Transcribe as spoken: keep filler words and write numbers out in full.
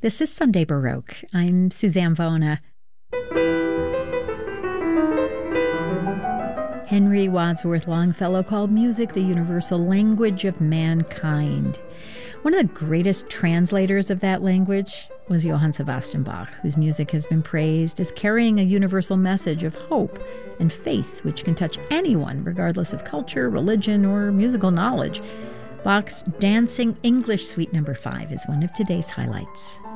This is Sunday Baroque. I'm Suzanne Vona. Henry Wadsworth Longfellow called music the universal language of mankind. One of the greatest translators of that language was Johann Sebastian Bach, whose music has been praised as carrying a universal message of hope and faith, which can touch anyone, regardless of culture, religion, or musical knowledge. Bach's Dancing English Suite Number five is one of today's highlights.